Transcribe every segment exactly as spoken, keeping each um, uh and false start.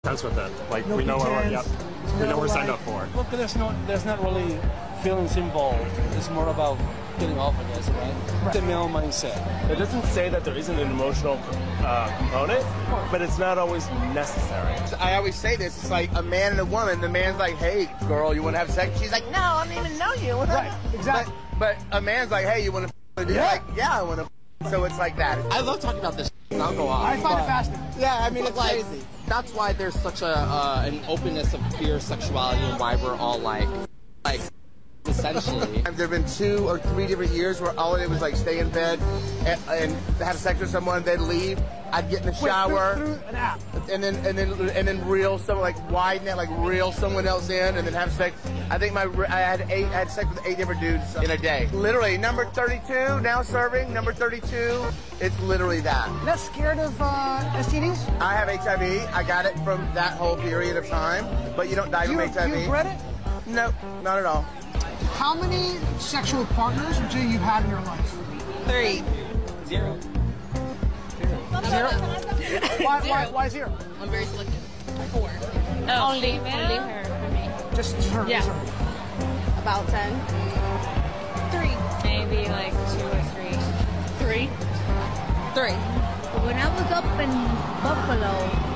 Sense with it. Like, no we know what we're, yep. we know no we're signed like, up for. Look, there's not, there's not really feelings involved. It's more about getting off of this, right? right. The male mindset. It doesn't say that there isn't an emotional uh, component, but it's not always necessary. I always say this, it's like a man and a woman. The man's like, hey, girl, you want to have sex? She's like, no, I don't even know you. Right, exactly. But, but a man's like, hey, you want to f***? Yeah. Like, yeah, I want to f***. So it's like that. I love talking about this. I'll go off. I find it fascinating. Yeah, I mean, it's like, crazy. That's why there's such a uh, an openness of queer sexuality and why we're all like, like, essentially. There have been two or three different years where all I did was like stay in bed and, and have sex with someone, then leave. I'd get in the shower, Wait, through, through an app. and then and then and then reel someone, like widen it, like reel someone else in, and then have sex. I think my I had eight, I had sex with eight different dudes in a day. Literally, number thirty-two now serving. Number thirty-two, it's literally that. You're not scared of uh, S T Ds? I have H I V. I got it from that whole period of time, but you don't die Do from you, H I V. do you regret it? No, not at all. How many sexual partners would you say you've had in your life? Three. Zero. Zero? why, why, why zero? I'm very selective. Four. Oh, only, only her for me. Just, just her. Yeah. Just her. About ten. Three. Maybe like two or three. Three. Three. When I was up in Buffalo,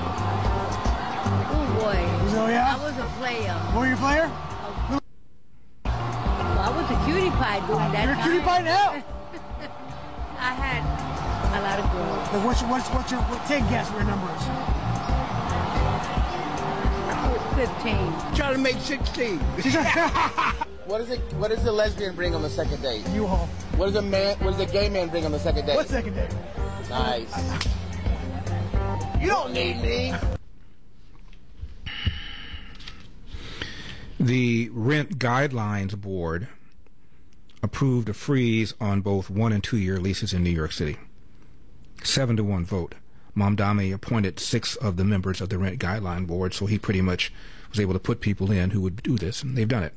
oh boy, Oh, yeah? I was a player. Were you a player? Well, I was a cutie pie during that You're a time. cutie pie now? I had a lot of girls. Like what's, what's, what's your, what, take a guess what your number is. fifteen. Trying to make sixteen. What is it? What does the lesbian bring on the second date? U-Haul. What does a man? What does a gay man bring on the second date? What second date? Nice. You don't need me. The Rent Guidelines Board approved a freeze on both one and two year leases in New York City. Seven to one vote. Mamdani appointed six of the members of the Rent Guideline Board, so he pretty much was able to put people in who would do this, and they've done it.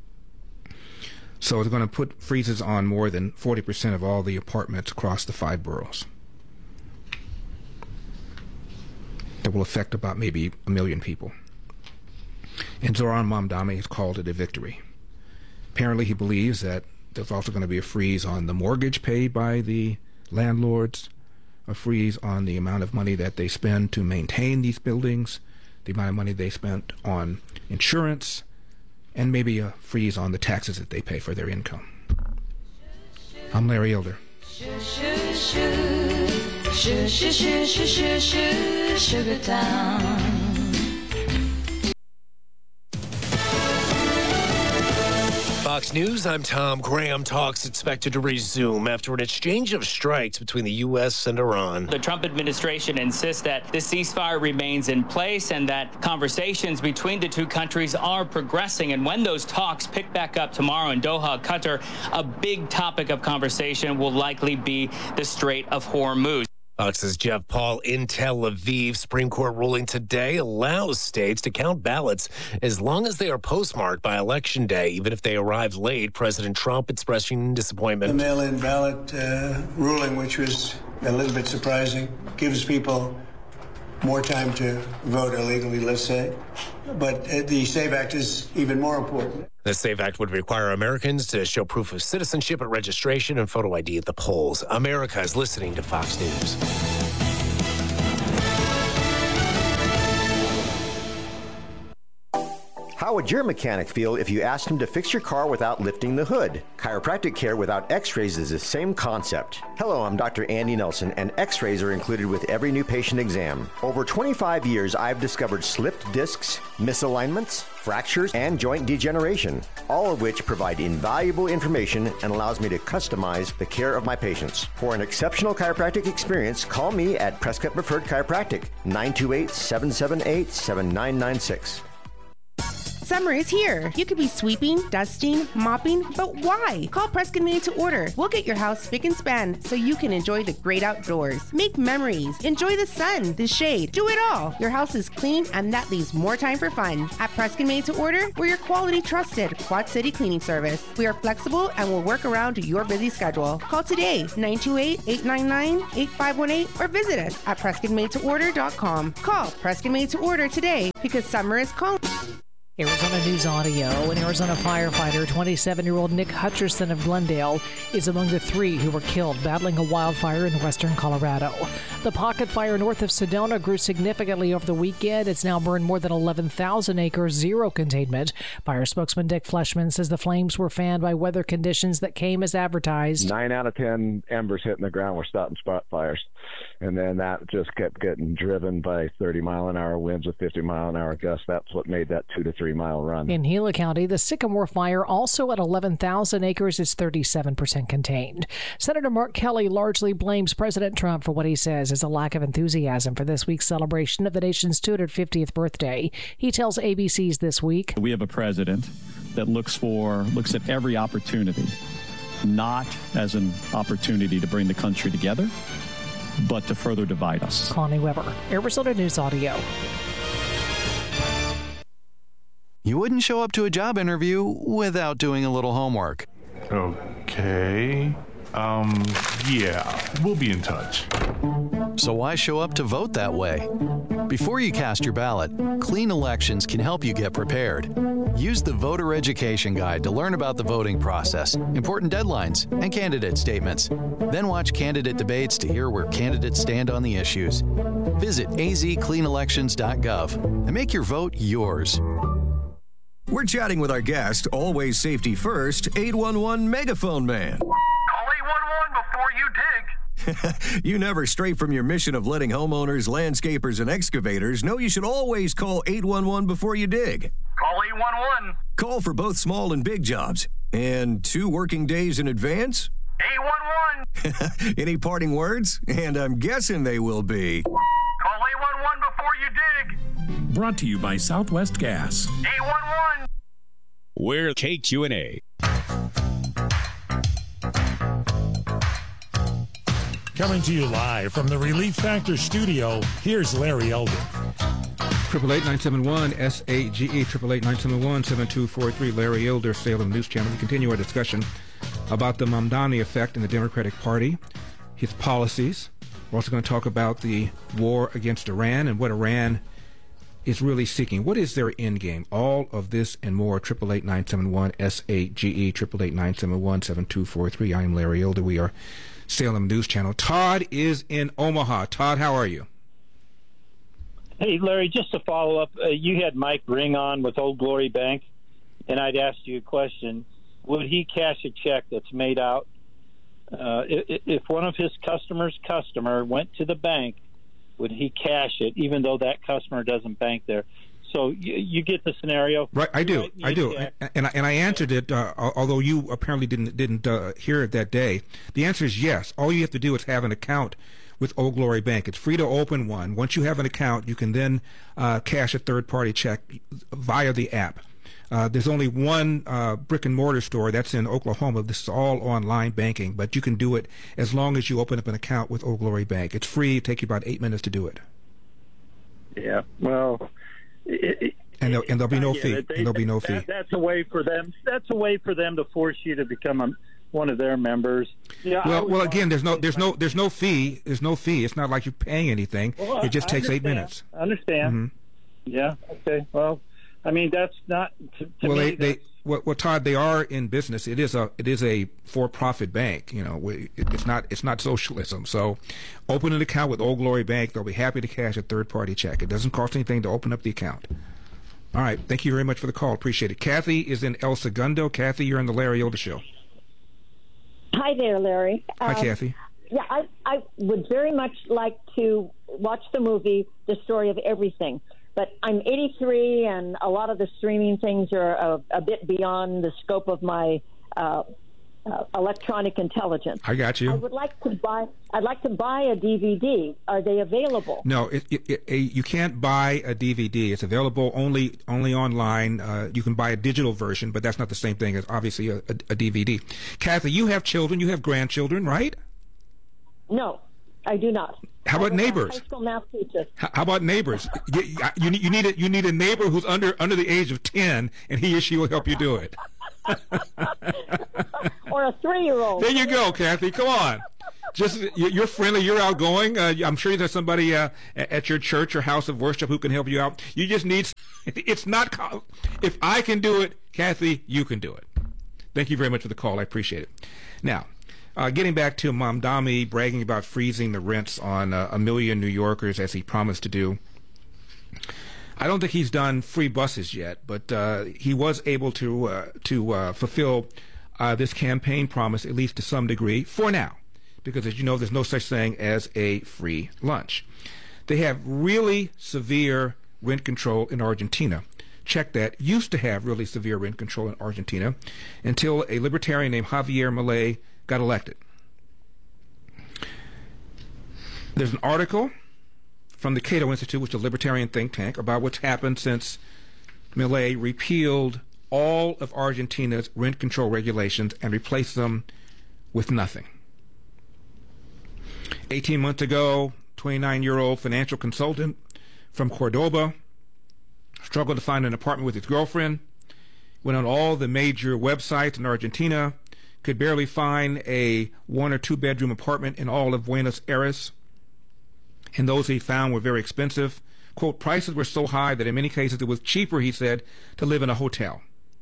So it's going to put freezes on more than forty percent of all the apartments across the five boroughs. That will affect about maybe a million people. And Zoran Mamdani has called it a victory. Apparently he believes that there's also going to be a freeze on the mortgage paid by the landlords, a freeze on the amount of money that they spend to maintain these buildings, the amount of money they spent on insurance, and maybe a freeze on the taxes that they pay for their income. I'm Larry Elder. Sugar Town. Fox News, I'm Tom Graham. Talks expected to resume after an exchange of strikes between the U S and Iran. The Trump administration insists that the ceasefire remains in place and that conversations between the two countries are progressing. And when those talks pick back up tomorrow in Doha, Qatar, a big topic of conversation will likely be the Strait of Hormuz. Fox's Jeff Paul in Tel Aviv. Supreme Court ruling today allows states to count ballots as long as they are postmarked by Election Day, even if they arrive late. President Trump expressing disappointment. The mail-in ballot uh, ruling, which was a little bit surprising, gives people more time to vote illegally, let's say. But uh, the SAVE Act is even more important. The SAVE Act would require Americans to show proof of citizenship at registration and photo I D at the polls. America is listening to Fox News. How would your mechanic feel if you asked him to fix your car without lifting the hood? Chiropractic care without x-rays is the same concept. Hello, I'm Doctor Andy Nelson, and x-rays are included with every new patient exam. Over twenty-five years, I've discovered slipped discs, misalignments, fractures, and joint degeneration, all of which provide invaluable information and allows me to customize the care of my patients. For an exceptional chiropractic experience, call me at Prescott Preferred Chiropractic, nine two eight, seven seven eight, seven nine nine six. Summer is here. You could be sweeping, dusting, mopping, but why? Call Prescott Made to Order. We'll get your house spick and span so you can enjoy the great outdoors. Make memories. Enjoy the sun, the shade. Do it all. Your house is clean and that leaves more time for fun. At Prescott Made to Order, we're your quality trusted Quad City cleaning service. We are flexible and will work around your busy schedule. Call today, nine two eight, eight nine nine, eight five one eight, or visit us at prescott made to order dot com. Call Prescott Made to Order today because summer is calling. Arizona News Audio. An Arizona firefighter, twenty-seven-year-old Nick Hutcherson of Glendale, is among the three who were killed battling a wildfire in western Colorado. The pocket fire north of Sedona grew significantly over the weekend. It's now burned more than eleven thousand acres, zero containment. Fire spokesman Dick Fleshman says the flames were fanned by weather conditions that came as advertised. Nine out of ten embers hitting the ground were stopping spot fires. And then that just kept getting driven by thirty mile an hour winds with fifty mile an hour gusts. That's what made that two to three mile run. In Gila County, the Sycamore fire, also at eleven thousand acres, is thirty-seven percent contained. Senator Mark Kelly largely blames President Trump for what he says is a lack of enthusiasm for this week's celebration of the nation's two hundred fiftieth birthday. He tells A B C's This Week, we have a president that looks for, looks at every opportunity, not as an opportunity to bring the country together, but to further divide us. Connie Weber, Arizona News Audio. You wouldn't show up to a job interview without doing a little homework. Okay. Um, yeah, we'll be in touch. So why show up to vote that way? Before you cast your ballot, Clean Elections can help you get prepared. Use the Voter Education Guide to learn about the voting process, important deadlines, and candidate statements. Then watch candidate debates to hear where candidates stand on the issues. Visit a z clean elections dot gov and make your vote yours. We're chatting with our guest, always safety first, eight one one Megaphone Man. Call eight one one before you dig. You never stray from your mission of letting homeowners, landscapers, and excavators know you should always call eight one one before you dig. Call eight one one. Call for both small and big jobs. And two working days in advance? eight one one. Any parting words? And I'm guessing they will be... Call eight one one before you dig. Brought to you by Southwest Gas. eight one one. We're K Q and A. Coming to you live from the Relief Factor studio, here's Larry Elder. Triple eight nine seven one S A G E, triple eight nine seven one seven two four three. Larry Elder, Salem News Channel. We continue our discussion about the Mamdani effect in the Democratic Party, his policies. We're also going to talk about the war against Iran and what Iran is really seeking. What is their end game? All of this and more. Triple eight nine seven one S A G E, triple eight nine seven one seven two four three. I am Larry Elder. We are Salem News Channel. Todd is in Omaha. Todd, how are you? Hey, Larry, just to follow up, uh, you had Mike Ring on with Old Glory Bank, and I'd asked you a question. Would he cash a check that's made out? Uh, if, if one of his customers' customer went to the bank, would he cash it, even though that customer doesn't bank there? So you, you get the scenario, right? I do, right? I do, check. and I, and I answered it. Uh, although you apparently didn't didn't uh, hear it that day. The answer is yes. All you have to do is have an account with Old Glory Bank. It's free to open one. Once you have an account, you can then uh, cash a third-party check via the app. Uh, there's only one uh, brick and mortar store that's in Oklahoma. This is all online banking, but you can do it as long as you open up an account with Old Glory Bank. It's free. It takes you about eight minutes to do it. Yeah, well, it, and, there, and there'll be no fee. They, and there'll be no that, fee. That's a way for them. That's a way for them to force you to become a, one of their members. Yeah. Well, well, again, there's no, there's no, there's no fee. There's no fee. It's not like you're paying anything. Well, it just I takes understand. eight minutes. I understand. Mm-hmm. Yeah. Okay. Well, I mean, that's not. To, to well, me, they, they well, well, Todd, they are in business. It is a, it is a for-profit bank. You know, it's not, it's not socialism. So, open an account with Old Glory Bank. They'll be happy to cash a third-party check. It doesn't cost anything to open up the account. All right. Thank you very much for the call. Appreciate it. Kathy is in El Segundo. Kathy, you're on the Larry Elder Show. Hi there, Larry. Hi, um, Kathy. Yeah, I, I would very much like to watch the movie The Story of Everything. But I'm eighty-three, and a lot of the streaming things are a, a bit beyond the scope of my uh, uh, electronic intelligence. I got you. I would like to buy. I'd like to buy a D V D. Are they available? No, it, it, it, it, you can't buy a D V D. It's available only only online. Uh, you can buy a digital version, but that's not the same thing as obviously a, a, a D V D. Kathy, you have children. You have grandchildren, right? No, I do not. How about neighbors? High school math teacher. How, how about neighbors? You, you, need, you need a you need a neighbor who's under under the age of ten, and he or she will help you do it. Or a three-year-old. There you go, Kathy. Come on. Just you're friendly, you're outgoing. Uh, I'm sure there's somebody uh, at your church or house of worship who can help you out. You just need. It's not. If I can do it, Kathy, you can do it. Thank you very much for the call. I appreciate it. Now, uh, getting back to Mamdani bragging about freezing the rents on uh, a million New Yorkers as he promised to do. I don't think he's done free buses yet, but uh, he was able to uh, to uh, fulfill uh, this campaign promise, at least to some degree, for now. Because, as you know, there's no such thing as a free lunch. They have really severe rent control in Argentina. Check that. Used to have really severe rent control in Argentina until a libertarian named Javier Milei got elected. There's an article from the Cato Institute, which is a libertarian think tank, about what's happened since Milei repealed all of Argentina's rent control regulations and replaced them with nothing. eighteen months ago, twenty-nine-year-old financial consultant from Cordoba struggled to find an apartment with his girlfriend, went on all the major websites in Argentina, could barely find a one or two bedroom apartment in all of Buenos Aires, and those he found were very expensive. Quote, prices were so high that in many cases it was cheaper, he said, to live in a hotel.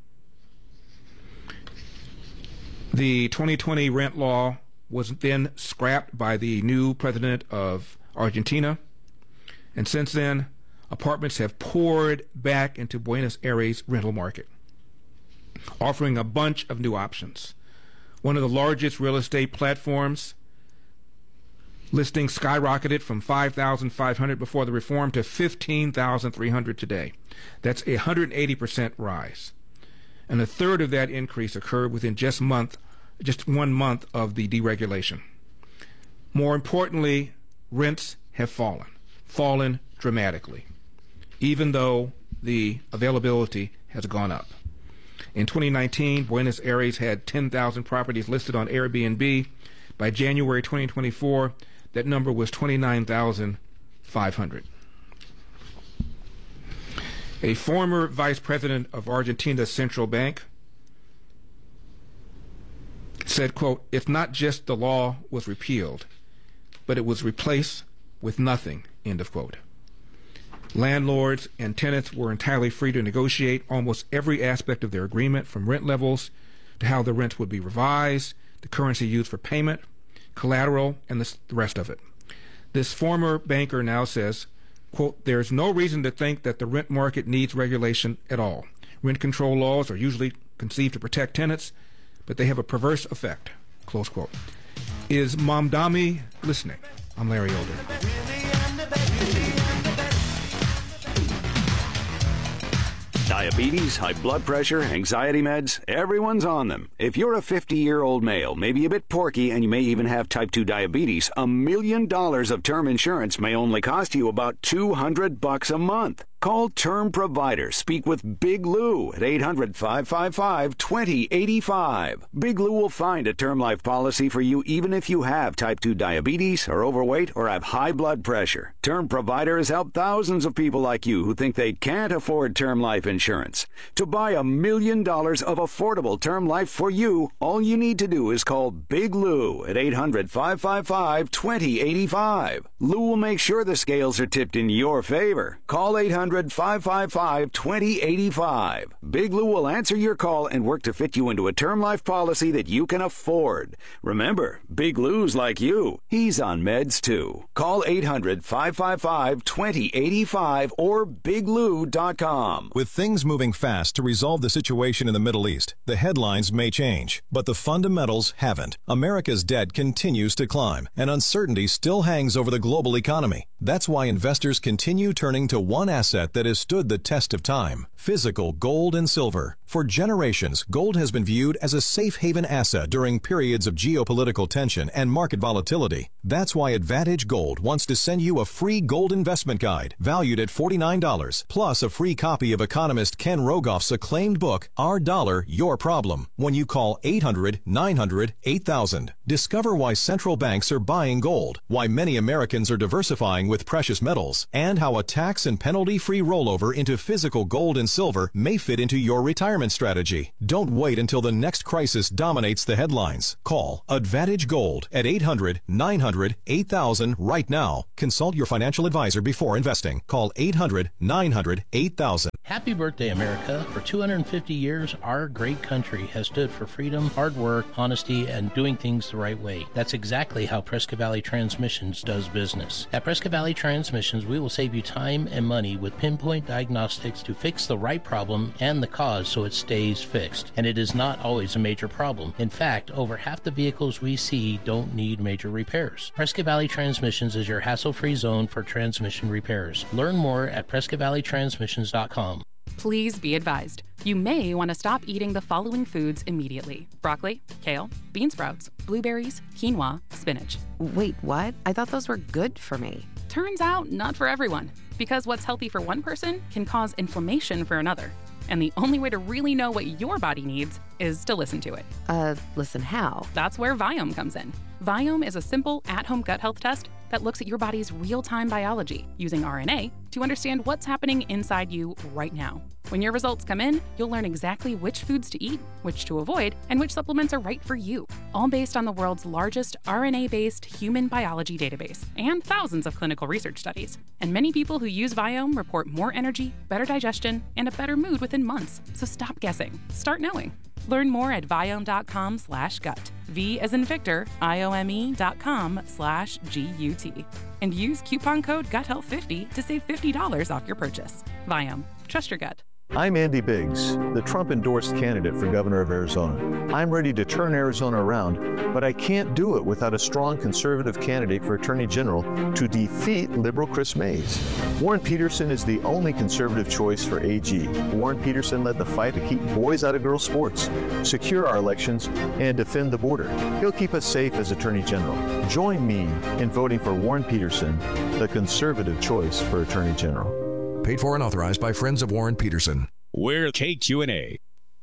The twenty twenty rent law was then scrapped by the new president of Argentina, and since then, apartments have poured back into Buenos Aires' rental market, offering a bunch of new options. One of the largest real estate platforms, listings skyrocketed from five thousand five hundred before the reform to fifteen thousand three hundred today. That's a one hundred eighty percent rise. And a third of that increase occurred within just month just one month of the deregulation. More importantly, rents have fallen, fallen dramatically, even though the availability has gone up. In twenty nineteen, Buenos Aires had ten thousand properties listed on Airbnb. By January twenty twenty-four, that number was twenty-nine thousand five hundred. A former vice president of Argentina's central bank said, quote, it's not just the law was repealed, but it was replaced with nothing, end of quote. Landlords and tenants were entirely free to negotiate almost every aspect of their agreement, from rent levels to how the rents would be revised, the currency used for payment, collateral, and the rest of it. This former banker now says, quote, there's no reason to think that the rent market needs regulation at all. Rent control laws are usually conceived to protect tenants, but they have a perverse effect, close quote. Is Mamdani listening? I'm Larry Elder. Diabetes, high blood pressure, anxiety meds, everyone's on them. If you're a fifty-year-old male, maybe a bit porky, and you may even have type two diabetes, a million dollars of term insurance may only cost you about two hundred bucks a month. Call Term Provider. Speak with Big Lou at eight hundred, five five five, two zero eight five. Big Lou will find a term life policy for you even if you have type two diabetes, are overweight, or have high blood pressure. Term Provider has helped thousands of people like you who think they can't afford term life insurance. To buy a million dollars of affordable term life for you, all you need to do is call Big Lou at eight hundred, five five five, two zero eight five. Lou will make sure the scales are tipped in your favor. Call eight hundred, five five five, two zero eight five. Big Lou will answer your call and work to fit you into a term life policy that you can afford. Remember, Big Lou's like you. He's on meds too. Call eight hundred, five five five, two zero eight five or big lou dot com. With things moving fast to resolve the situation in the Middle East, the headlines may change, but the fundamentals haven't. America's debt continues to climb, and uncertainty still hangs over the global economy. That's why investors continue turning to one asset that has stood the test of time: physical gold and silver. For generations, gold has been viewed as a safe haven asset during periods of geopolitical tension and market volatility. That's why Advantage Gold wants to send you a free gold investment guide valued at forty-nine dollars, plus a free copy of economist Ken Rogoff's acclaimed book, Our Dollar, Your Problem, when you call eight hundred, nine hundred, eight thousand. Discover why central banks are buying gold, why many Americans are diversifying with precious metals, and how a tax and penalty-free rollover into physical gold and silver may fit into your retirement strategy. Don't wait until the next crisis dominates the headlines. Call Advantage Gold at eight hundred, nine hundred, eight thousand right now. Consult your financial advisor before investing. Call eight hundred, nine hundred, eight thousand. Happy birthday, America. For two hundred fifty years, our great country has stood for freedom, hard work, honesty, and doing things the right way. That's exactly how Prescott Valley Transmissions does business. At Prescott Valley Transmissions, we will save you time and money with pinpoint diagnostics to fix the right problem and the cause so it stays fixed. And it is not always a major problem. In fact, over half the vehicles we see don't need major repairs. Prescott Valley Transmissions is your hassle-free zone for transmission repairs. Learn more at prescott valley transmissions dot com. Please be advised. You may want to stop eating the following foods immediately: broccoli, kale, bean sprouts, blueberries, quinoa, spinach. Wait, what? I thought those were good for me. Turns out, not for everyone. Because what's healthy for one person can cause inflammation for another. And the only way to really know what your body needs is to listen to it. Uh, listen how? That's where Viome comes in. Viome is a simple, at-home gut health test that looks at your body's real-time biology using R N A to understand what's happening inside you right now. When your results come in, you'll learn exactly which foods to eat, which to avoid, and which supplements are right for you, all based on the world's largest R N A-based human biology database and thousands of clinical research studies. And many people who use Viome report more energy, better digestion, and a better mood within months. So stop guessing. Start knowing. Learn more at viome.com slash gut. V as in Victor, I-O-M-E dot com slash G-U-T. And use coupon code gut health fifty to save fifty dollars off your purchase. Viome. Trust your gut. I'm Andy Biggs, the Trump-endorsed candidate for governor of Arizona. I'm ready to turn Arizona around, but I can't do it without a strong conservative candidate for attorney general to defeat liberal Chris Mays. Warren Peterson is the only conservative choice for A G. Warren Peterson led the fight to keep boys out of girls' sports, secure our elections, and defend the border. He'll keep us safe as attorney general. Join me in voting for Warren Peterson, the conservative choice for attorney general. Paid for and authorized by Friends of Warren Peterson. We're K Q N A.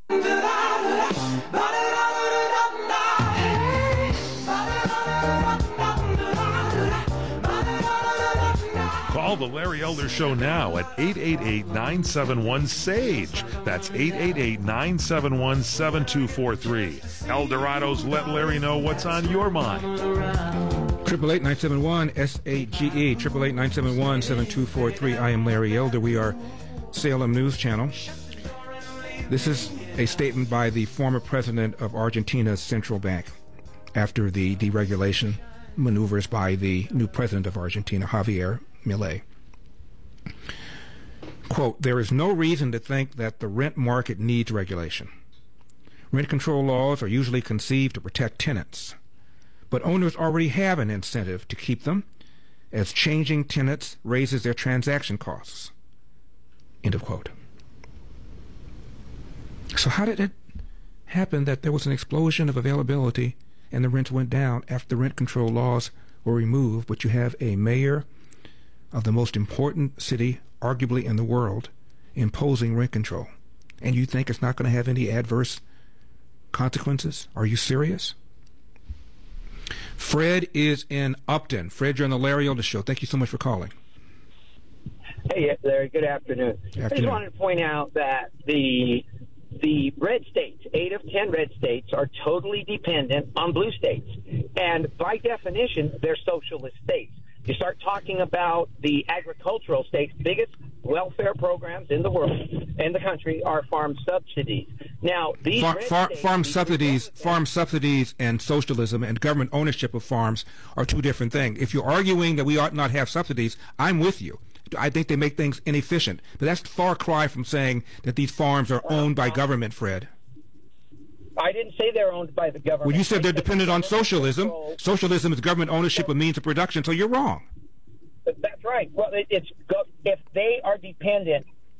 Call the Larry Elder Show now at eight eight eight, nine seven one, S A G E. That's eight eight eight, nine seven one, seven two four three. Eldorado's Let Larry Know What's on Your Mind. Triple eight nine seven one S A G E. Triple eight nine seven one seven two four three. I am Larry Elder. We are Salem News Channel. This is a statement by the former president of Argentina's central bank after the deregulation maneuvers by the new president of Argentina, Javier Milei. Quote, "There is no reason to think that the rent market needs regulation. Rent control laws are usually conceived to protect tenants, but owners already have an incentive to keep them, as changing tenants raises their transaction costs." End of quote. So how did it happen that there was an explosion of availability and the rents went down after the rent control laws were removed, but you have a mayor of the most important city, arguably in the world, imposing rent control, and you think it's not going to have any adverse consequences? Are you serious? Fred is in Upton. Fred, you're on the Larry Elder Show. Thank you so much for calling. Hey, Larry. Good afternoon. afternoon. I just wanted to point out that the the red states, eight of ten red states, are totally dependent on blue states, and by definition, they're socialist states. You start talking about the agricultural states, biggest welfare programs in the world, in the country, are farm subsidies. Now, these Far, red far, states, farm these subsidies, farm subsidies, and socialism and government ownership of farms are two different things. If you're arguing that we ought not have subsidies, I'm with you. I think they make things inefficient, but that's a far cry from saying that these farms are owned by government, Fred. I didn't say they're owned by the government. Well, you said they're dependent on socialism. Socialism is government ownership of means of production, so you're wrong. That's right. Well, it, it's go, if they are dependent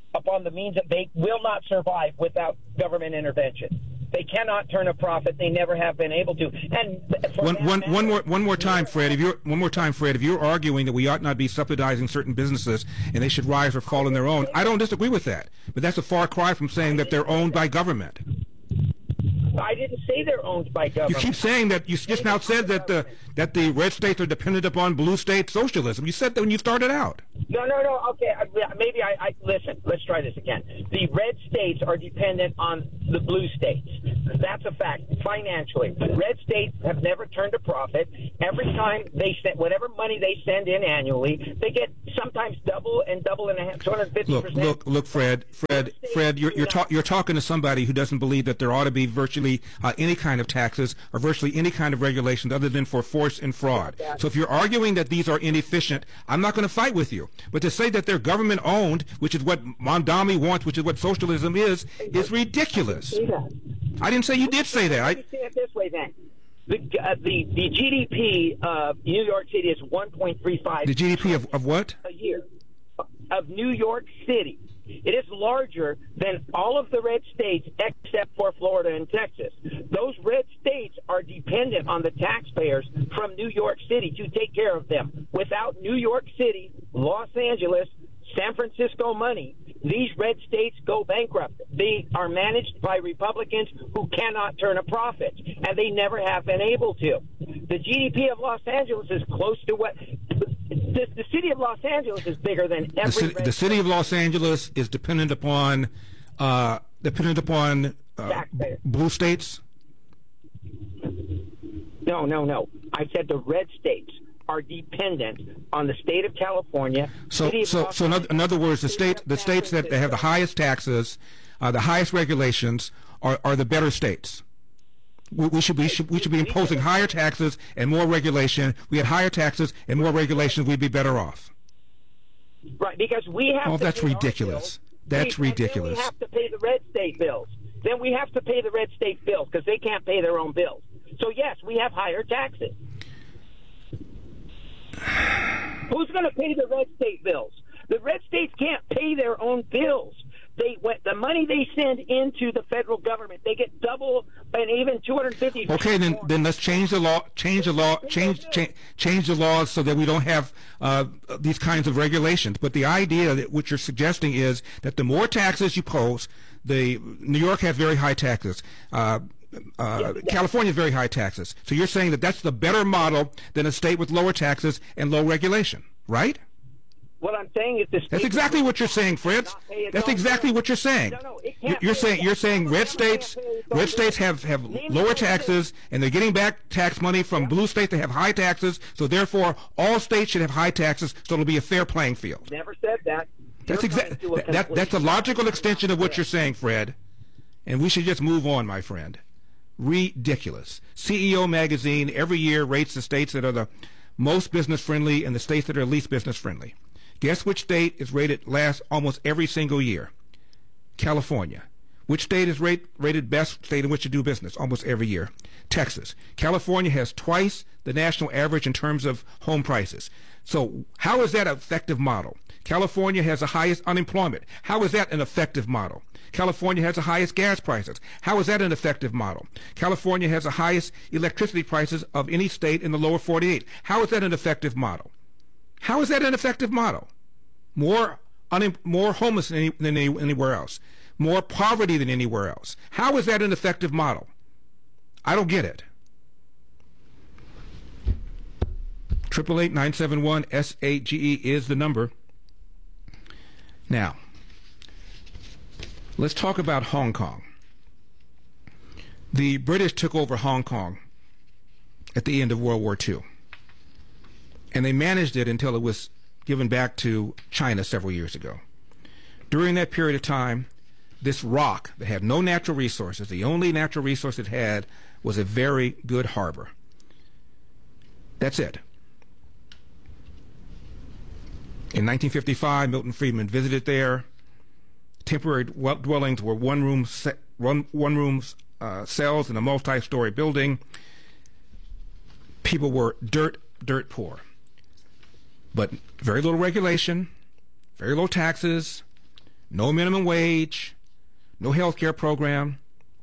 upon the means that they will not survive without government intervention. They cannot turn a profit. They never have been able to. And one, one, one more, one more time, Fred. If you're one more time, Fred. If you're arguing that we ought not be subsidizing certain businesses and they should rise or fall on their own, I don't disagree with that. But that's a far cry from saying that they're owned by government. I didn't say they're owned by government. You keep saying that. You just now said that the that the red states are dependent upon blue state socialism. You said that when you started out. No, no, no. Okay, maybe I, I listen. Let's try this again. The red states are dependent on the blue states. That's a fact. Financially, red states have never turned a profit. Every time they send whatever money they send in annually, they get sometimes double and double and a half, two hundred fifty Look, percent. look, look, Fred, Fred, Fred. You're you're, ta- you're talking to somebody who doesn't believe that there ought to be virtually uh, any kind of taxes or virtually any kind of regulations other than for force and fraud. So if you're arguing that these are inefficient, I'm not going to fight with you. But to say that they're government owned, which is what Mondami wants, which is what socialism is, is ridiculous. I didn't say you did say that. I Let me say it this way then. The, uh, the, the G D P of New York City is one point three five. The G D P of, of what? A year. Of New York City. It is larger than all of the red states except for Florida and Texas. Those red states are dependent on the taxpayers from New York City to take care of them. Without New York City, Los Angeles, San Francisco money, these red states go bankrupt. They are managed by Republicans who cannot turn a profit, and they never have been able to. The G D P of Los Angeles is close to what... The, the city of Los Angeles is bigger than every... The city, the city of Los Angeles is dependent upon uh, dependent upon uh, blue states? No, no, no. I said the red states are dependent on the state of California. So, so, so in other, in other words, the state, the states that have the highest taxes, uh, the highest regulations, are, are the better states. We, we should be should, we should be imposing higher taxes and more regulation. We had higher taxes and more regulations, we'd be better off. Right, because we have. Oh, to that's pay ridiculous. That's we, ridiculous. Then we have to pay the red state bills. Then we have to pay the red state bills because they can't pay their own bills. So yes, we have higher taxes. Who's going to pay the red state bills? The red states can't pay their own bills. They the money they send into the federal government, they get double and even two hundred fifty. Okay, then then let's change the law. Change the law. Change change, change the laws so that we don't have uh, these kinds of regulations. But the idea that what you're suggesting is that the more taxes you pose, the New York has very high taxes. Uh, Uh, California has very high taxes. So you're saying that that's the better model than a state with lower taxes and low regulation, right? What I'm saying is the state... That's exactly what you're saying, Fritz. That's exactly what you're saying. No, no, it You're, can't you're pay saying it. you're saying red states red states have, have lower taxes and they're getting back tax money from blue states that have high taxes. So therefore, all states should have high taxes. So it'll be a fair playing field. Never said that. That's exactly that, that. That's a logical extension of what you're saying, Fred. And we should just move on, my friend. Ridiculous. C E O Magazine every year rates the states that are the most business friendly and the states that are least business friendly. Guess which state is rated last almost every single year? California. Which state is rate, rated best state in which to do business almost every year? Texas. California has twice the national average in terms of home prices. So how is that an effective model? California has the highest unemployment. How is that an effective model? California has the highest gas prices. How is that an effective model? California has the highest electricity prices of any state in the lower forty-eight. How is that an effective model? How is that an effective model? More un- more homeless than, any, than any, anywhere else. More poverty than anywhere else. How is that an effective model? I don't get it. eight eight eight, nine seven one, S A G E is the number. Now, let's talk about Hong Kong. The British took over Hong Kong at the end of World War Two. And they managed it until it was given back to China several years ago. During that period of time, this rock that had no natural resources, the only natural resource it had was a very good harbor. That's it. In nineteen fifty-five, Milton Friedman visited there. Temporary dwellings were one room one, one room uh, cells in a multi-story building. People were dirt, dirt poor. But very little regulation, very low taxes, no minimum wage, no health care program.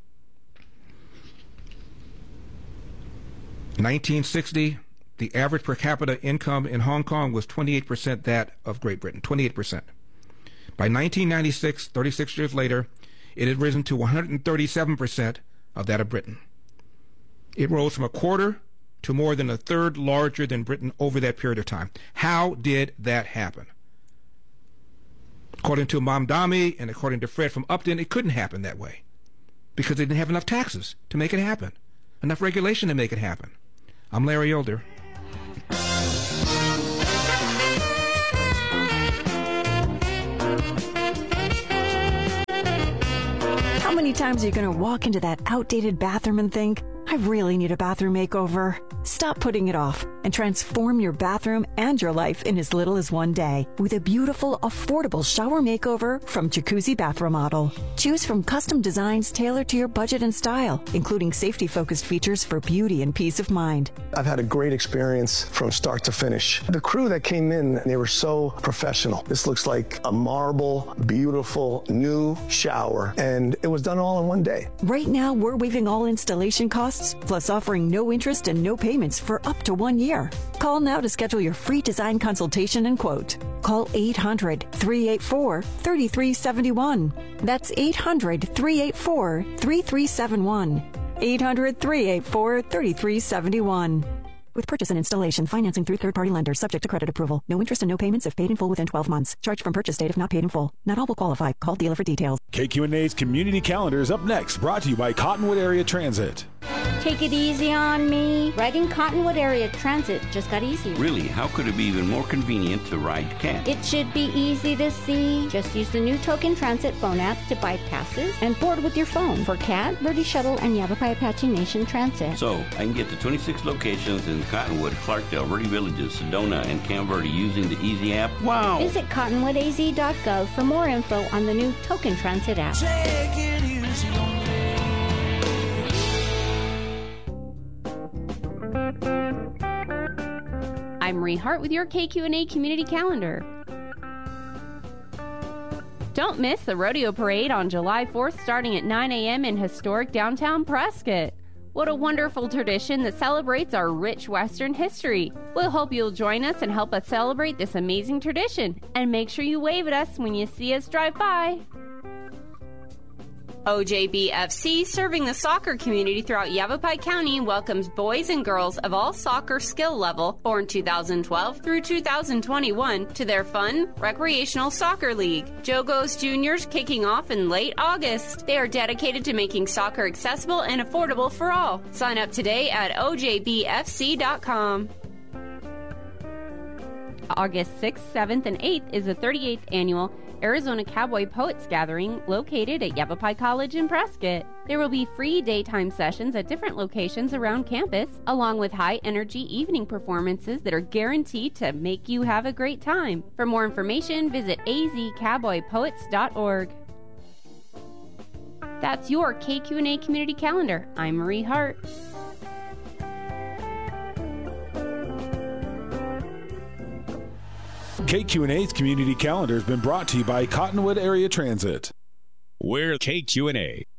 nineteen sixty, the average per capita income in Hong Kong was twenty-eight percent that of Great Britain, twenty-eight percent. By nineteen ninety-six, thirty-six years later, it had risen to one hundred thirty-seven percent of that of Britain. It rose from a quarter to more than a third larger than Britain over that period of time. How did that happen? According to Mamdani and according to Fred from Upton, it couldn't happen that way because they didn't have enough taxes to make it happen, enough regulation to make it happen. I'm Larry Elder. How many times are you going to walk into that outdated bathroom and think, I really need a bathroom makeover? Stop putting it off and transform your bathroom and your life in as little as one day with a beautiful, affordable shower makeover from Jacuzzi Bath Remodel. Choose from custom designs tailored to your budget and style, including safety-focused features for beauty and peace of mind. I've had a great experience from start to finish. The crew that came in, they were so professional. This looks like a marble, beautiful, new shower, and it was done all in one day. Right now, we're waiving all installation costs, plus offering no interest and no payments for up to one year. Call now to schedule your free design consultation and quote. Call eight hundred, three eight four, three three seven one. That's eight hundred, three eight four, three three seven one. eight hundred, three eight four, three three seven one. With purchase and installation, financing through third-party lenders subject to credit approval. No interest and no payments if paid in full within twelve months. Charged from purchase date if not paid in full. Not all will qualify. Call dealer for details. K Q N A's Community Calendar is up next, brought to you by Cottonwood Area Transit. Take it easy on me. Riding Cottonwood Area Transit just got easier. Really? How could it be even more convenient to ride C A T? It should be easy to see. Just use the new Token Transit phone app to buy passes and board with your phone for C A T, Verde Shuttle, and Yavapai Apache Nation Transit. So, I can get to twenty-six locations in Cottonwood, Clarkdale, Verde Villages, Sedona, and Camp Verde using the Easy app. Wow! Visit cottonwood a z dot gov for more info on the new Token Transit app. Take it easy on me. I'm Marie Hart with your K Q N A Community Calendar. Don't miss the Rodeo Parade on July fourth starting at nine a.m. in historic downtown Prescott. What a wonderful tradition that celebrates our rich Western history. We'll hope you'll join us and help us celebrate this amazing tradition. And make sure you wave at us when you see us drive by. O J B F C, serving the soccer community throughout Yavapai County, welcomes boys and girls of all soccer skill level, born two thousand twelve through two thousand twenty-one, to their fun, recreational soccer league. Jogos Juniors kicking off in late August. They are dedicated to making soccer accessible and affordable for all. Sign up today at O J B F C dot com. August sixth, seventh, and eighth is the thirty-eighth annual Arizona Cowboy Poets Gathering located at Yavapai College in Prescott. There will be free daytime sessions at different locations around campus, along with high-energy evening performances that are guaranteed to make you have a great time. For more information, visit a z cowboy poets dot org. That's your K Q N A Community Calendar. I'm Marie Hart. K Q N A's Community Calendar has been brought to you by Cottonwood Area Transit. We're K Q N A.